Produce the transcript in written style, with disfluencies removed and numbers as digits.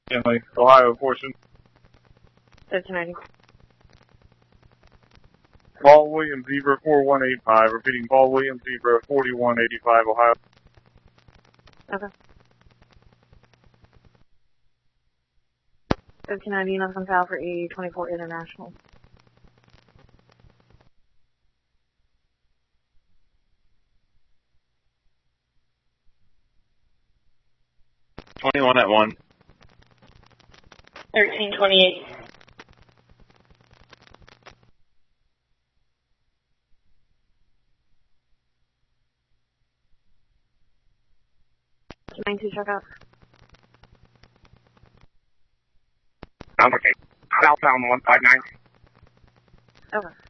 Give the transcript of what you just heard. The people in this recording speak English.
Stanley, Ohio portion. 1390. Paul Williams, Zebra 4185. Repeating, Paul Williams, Zebra 4185, Ohio. Okay. 1390, nothing foul for E24 International. At 1. 1328. Two check out. Okay. Southbound 159. Okay.